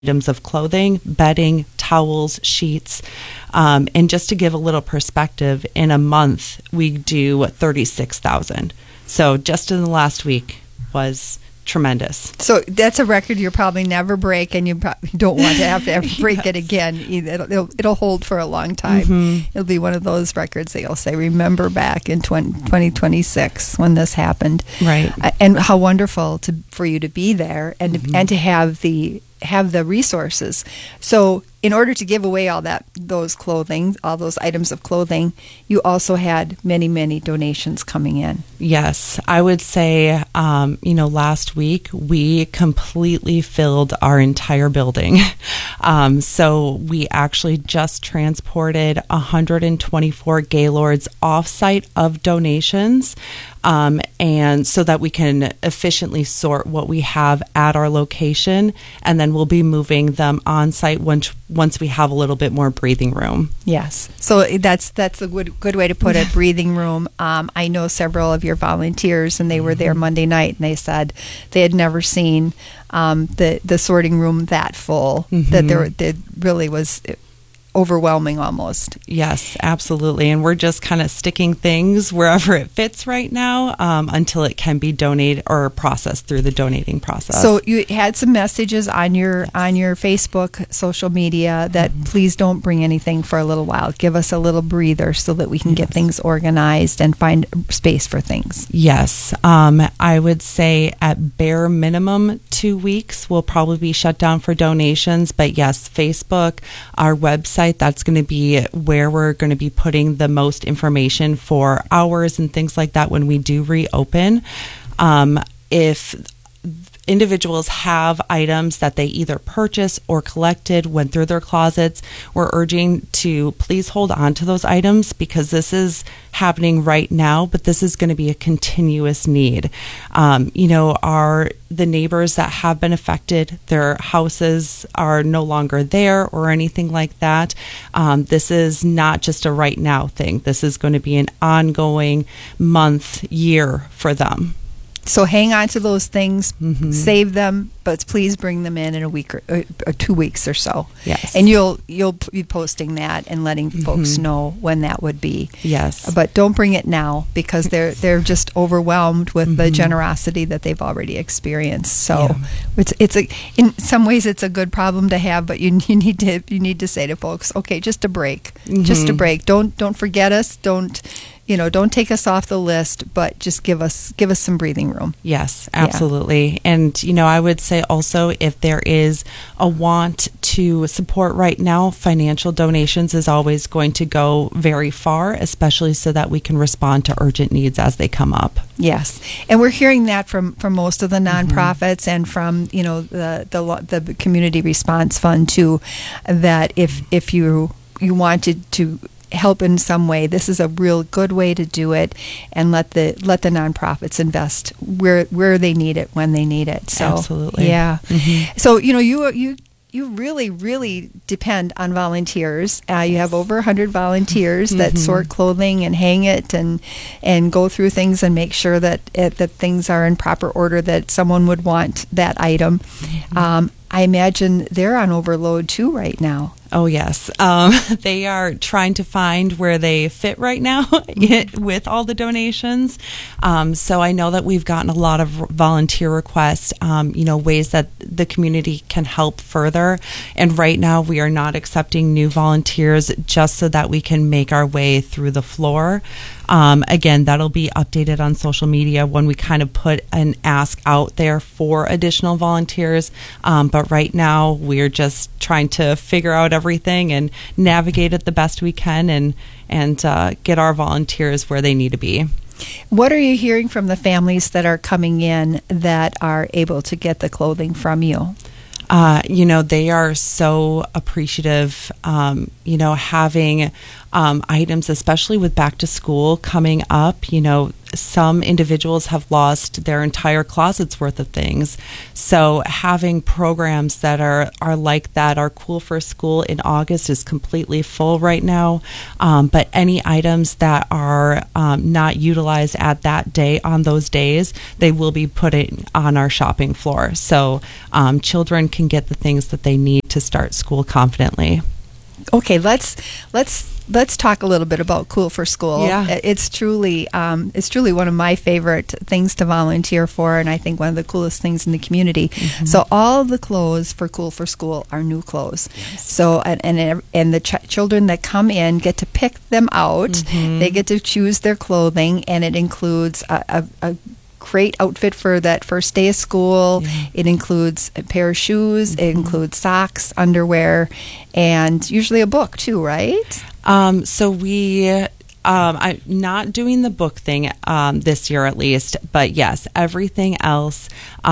items of clothing, bedding, towels, sheets. And just to give a little perspective, in a month, we do 36,000. So just in the last week was tremendous. So that's a record you'll probably never break, and you probably don't want to have to ever break Yes. it again. It'll hold for a long time. Mm-hmm. It'll be one of those records that you'll say, remember back in 2026 when this happened. Right. And how wonderful for you to be there and Mm-hmm. to have the resources. So in order to give away all those items of clothing, you also had many, many donations coming in. Yes, I would say, last week we completely filled our entire building. So we actually just transported 124 Gaylords offsite of donations, and so that we can efficiently sort what we have at our location, and then we'll be moving them on site once we have a little bit more breathing room. Yes. So that's a good way to put it, breathing room. I know several of your volunteers, and they were there Monday night, and they said they had never seen the sorting room that full, that there really was overwhelming almost. Yes, absolutely. And we're just kind of sticking things wherever it fits right now until it can be donated or processed through the donating process. So you had some messages on your Facebook social media that please don't bring anything for a little while. Give us a little breather so that we can get things organized and find space for things. Yes. I would say at bare minimum 2 weeks we'll probably be shut down for donations. But yes, Facebook, our website, that's going to be where we're going to be putting the most information for hours and things like that when we do reopen. If individuals have items that they either purchased or collected, went through their closets, we're urging to please hold on to those items, because this is happening right now, but this is going to be a continuous need. The neighbors that have been affected, their houses are no longer there or anything like that. This is not just a right now thing. This is going to be an ongoing month, year for them. So hang on to those things, save them, but please bring them in a week or 2 weeks or so. Yes. And you'll be posting that and letting folks know when that would be. Yes. But don't bring it now, because they're just overwhelmed with the generosity that they've already experienced. So in some ways it's a good problem to have, but you need to say to folks, okay, just a break. Just a break. Don't forget us. Don't take us off the list, but just give us some breathing room. Yes, absolutely. Yeah. And, I would say also, if there is a want to support right now, financial donations is always going to go very far, especially so that we can respond to urgent needs as they come up. Yes. And we're hearing that from most of the nonprofits and from, the Community Response Fund too, that if you wanted to help in some way, this is a real good way to do it, and let the nonprofits invest where they need it when they need it. So absolutely, yeah. So you really, really depend on volunteers. You have over 100 volunteers that sort clothing and hang it and go through things and make sure that things are in proper order, that someone would want that item. I imagine they're on overload too right now. Oh, yes. They are trying to find where they fit right now with all the donations. So I know that we've gotten a lot of volunteer requests, ways that the community can help further. And right now we are not accepting new volunteers, just so that we can make our way through the floor. Again, that'll be updated on social media when we kind of put an ask out there for additional volunteers. But right now we're just trying to figure out everything and navigate it the best we can and get our volunteers where they need to be. What are you hearing from the families that are coming in that are able to get the clothing from you? They are so appreciative. having items, especially with back to school coming up, some individuals have lost their entire closet's worth of things. So having programs that are like that, our Cool for School in August is completely full right now. But any items that are not utilized at that day on those days, they will be put on our shopping floor. So children can get the things that they need to start school confidently. Okay, let's talk a little bit about Cool for School. Yeah. It's truly one of my favorite things to volunteer for, and I think one of the coolest things in the community. Mm-hmm. So all the clothes for Cool for School are new clothes. Yes. So and the children that come in get to pick them out. Mm-hmm. They get to choose their clothing, and it includes a great outfit for that first day of school. Yeah. It includes a pair of shoes. Mm-hmm. It includes socks, underwear, and usually a book too, right? So we, I'm not doing the book thing this year at least, but yes, everything else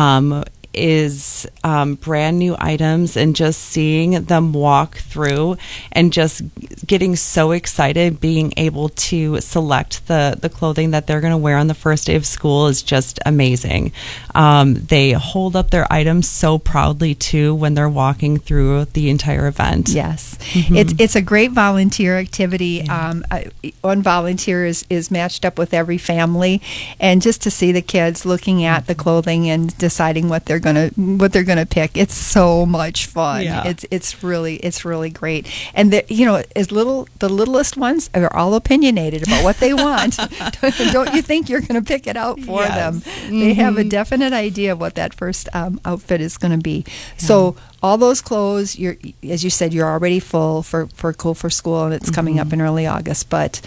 is brand new items, and just seeing them walk through and just getting so excited being able to select the clothing that they're going to wear on the first day of school is just amazing. They hold up their items so proudly too when they're walking through the entire event. Yes. Mm-hmm. It's a great volunteer activity. Yeah. One volunteer is matched up with every family, and just to see the kids looking at the clothing and deciding what they're gonna pick, it's so much fun. Yeah. It's really great. And the littlest ones are all opinionated about what they want. Don't you think you're going to pick it out for them? Mm-hmm. They have a definite idea of what that first outfit is going to be. Yeah. So all those clothes, as you said, you're already full for Cool for School, and it's mm-hmm. coming up in early August. But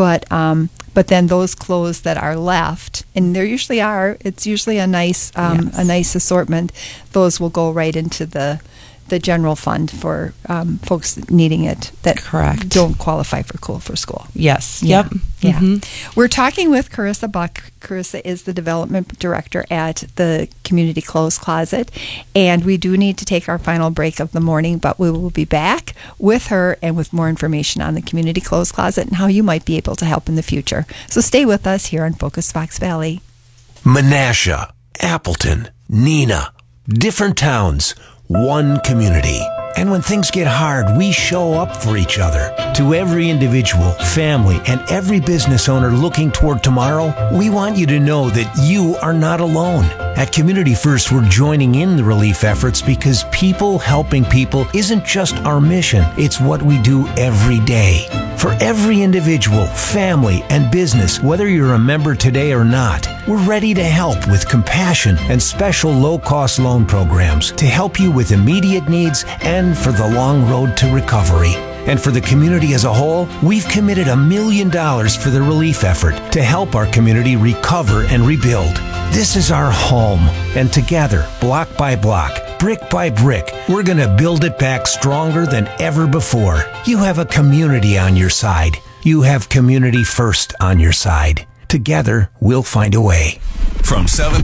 then those clothes that are left, and it's usually a nice assortment. Those will go right into the general fund for folks needing it that Correct. Don't qualify for Cool for School. Yes. Yeah. Yep. Yeah. Mm-hmm. We're talking with Carissa Buck. Carissa is the development director at the Community Clothes Closet, and we do need to take our final break of the morning, but we will be back with her and with more information on the Community Clothes Closet and how you might be able to help in the future. So stay with us here on Focus Fox Valley. Menasha, Appleton, Neenah, different towns, one community. And when things get hard, we show up for each other. To every individual, family, and every business owner looking toward tomorrow, we want you to know that you are not alone. At Community First, we're joining in the relief efforts because people helping people isn't just our mission, it's what we do every day. For every individual, family, and business, whether you're a member today or not, we're ready to help with compassion and special low-cost loan programs to help you with immediate needs and for the long road to recovery. And for the community as a whole, we've committed $1 million for the relief effort to help our community recover and rebuild. This is our home, and together, block by block, brick by brick, we're going to build it back stronger than ever before. You have a community on your side. You have Community First on your side. Together, we'll find a way. From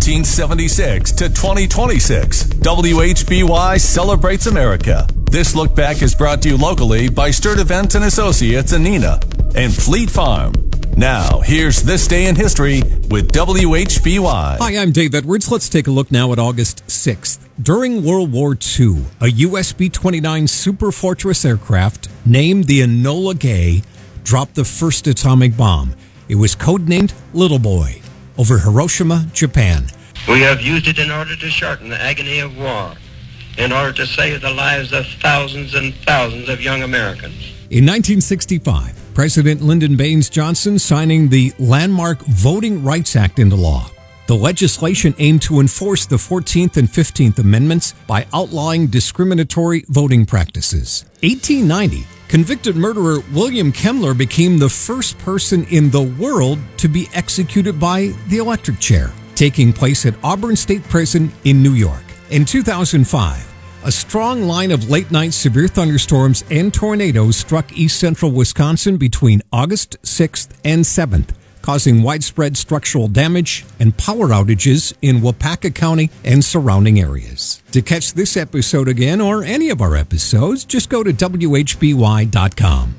1776 to 2026, WHBY celebrates America. This look back is brought to you locally by Sturt Events and Associates in Neenah and Fleet Farm. Now, here's This Day in History with WHBY. Hi, I'm Dave Edwards. Let's take a look now at August 6th. During World War II, a US B-29 Superfortress aircraft named the Enola Gay dropped the first atomic bomb. It was codenamed Little Boy over Hiroshima, Japan. We have used it in order to shorten the agony of war, in order to save the lives of thousands and thousands of young Americans. In 1965, President Lyndon Baines Johnson signing the landmark Voting Rights Act into law. The legislation aimed to enforce the 14th and 15th Amendments by outlawing discriminatory voting practices. 1890, convicted murderer William Kemmler became the first person in the world to be executed by the electric chair, taking place at Auburn State Prison in New York. In 2005, a strong line of late-night severe thunderstorms and tornadoes struck east central Wisconsin between August 6th and 7th, causing widespread structural damage and power outages in Wapaka County and surrounding areas. To catch this episode again or any of our episodes, just go to WHBY.com.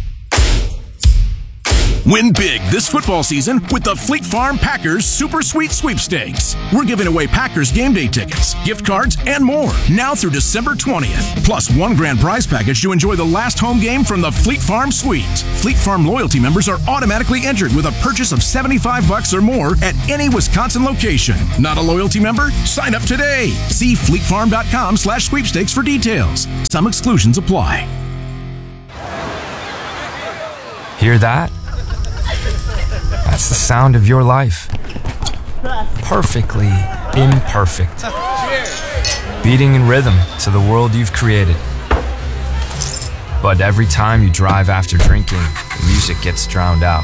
Win big this football season with the Fleet Farm Packers Super Sweet Sweepstakes. We're giving away Packers game day tickets, gift cards, and more now through December 20th. Plus one grand prize package to enjoy the last home game from the Fleet Farm Suite. Fleet Farm loyalty members are automatically entered with a purchase of $75 or more at any Wisconsin location. Not a loyalty member? Sign up today. See fleetfarm.com/sweepstakes for details. Some exclusions apply. Hear that? That's the sound of your life. Perfectly imperfect. Beating in rhythm to the world you've created. But every time you drive after drinking, the music gets drowned out.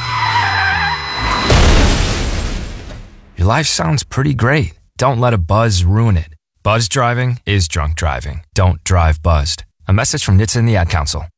Your life sounds pretty great. Don't let a buzz ruin it. Buzz driving is drunk driving. Don't drive buzzed. A message from NHTSA and the Ad Council.